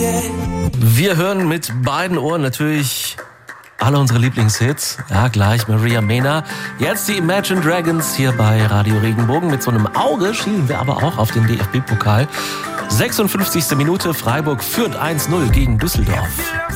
Wir hören mit beiden Ohren natürlich alle unsere Lieblingshits. Ja, gleich Maria Mena. Jetzt die Imagine Dragons hier bei Radio Regenbogen. Mit so einem Auge schielen wir aber auch auf den DFB-Pokal. 56. Minute, Freiburg führt 1-0 gegen Düsseldorf.